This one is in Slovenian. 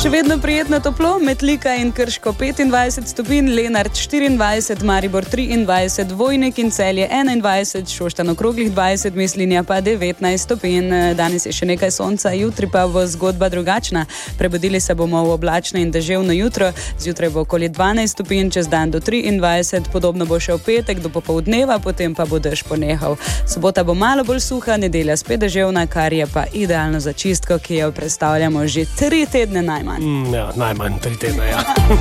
Še vedno prijetno toplo, Metlika in Krško 25 stopinj, Lenart 24, Maribor 23, Vojnik in Celje 21, Šoštanj okroglih 20, Mislinja pa 19 stopinj. Danes je še nekaj sonca, jutri pa bo zgodba drugačna. Prebudili se bomo v oblačno in deževno jutro, zjutraj bo okoli 12 stopinj, čez dan do 23, podobno bo še v petek do popoldneva, potem pa bo dež ponehal. Sobota bo malo bolj suha, nedelja spet deževna, kar je pa idealno za čistko, ki jo predstavljamo že 3 tedne najmanj. Ja, najmanj 3 tedne, ja.